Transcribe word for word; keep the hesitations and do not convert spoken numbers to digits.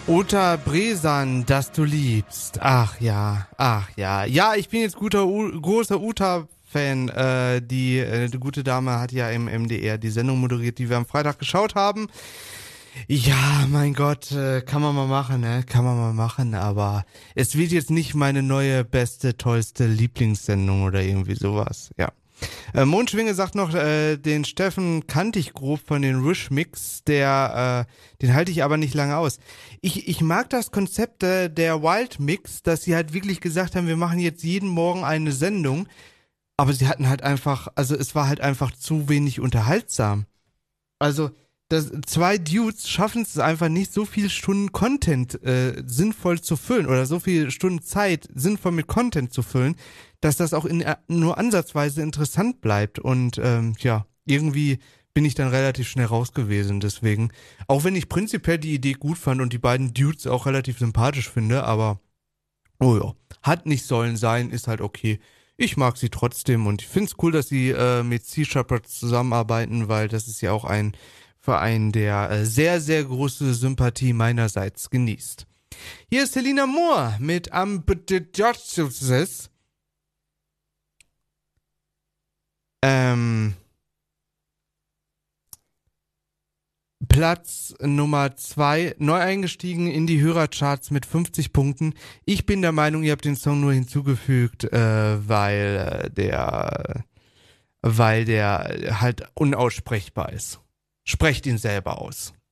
Uta Bresan, dass du liebst. Ach ja, ach ja. Ja, ich bin jetzt guter, U- großer Uta-Fan. Äh, die, äh, die gute Dame hat ja im M D R die Sendung moderiert, die wir am Freitag geschaut haben. Ja, mein Gott, äh, kann man mal machen, ne? Kann man mal machen, aber es wird jetzt nicht meine neue, beste, tollste Lieblingssendung oder irgendwie sowas, ja. Äh, Mondschwinge sagt noch, äh, den Steffen kannte ich grob von den Rush Mix, der, äh, den halte ich aber nicht lange aus. Ich, ich mag das Konzept äh, der Wild Mix, dass sie halt wirklich gesagt haben, wir machen jetzt jeden Morgen eine Sendung, aber sie hatten halt einfach, also es war halt einfach zu wenig unterhaltsam. Also, das, zwei Dudes schaffen es einfach nicht, so viele Stunden Content äh, sinnvoll zu füllen oder so viele Stunden Zeit sinnvoll mit Content zu füllen, dass das auch in, äh, nur ansatzweise interessant bleibt. Und ähm, ja, irgendwie bin ich dann relativ schnell raus gewesen. Deswegen, auch wenn ich prinzipiell die Idee gut fand und die beiden Dudes auch relativ sympathisch finde, aber oh ja, hat nicht sollen sein, ist halt okay. Ich mag sie trotzdem und ich finde es cool, dass sie äh, mit Sea Shepherds zusammenarbeiten, weil das ist ja auch ein Verein, der äh, sehr, sehr große Sympathie meinerseits genießt. Hier ist Selina Moore mit Ambitious. Ähm, Platz Nummer zwei, neu eingestiegen in die Hörercharts mit fünfzig Punkten. Ich bin der Meinung, ihr habt den Song nur hinzugefügt, äh, weil äh, der, weil der halt unaussprechbar ist. Sprecht ihn selber aus.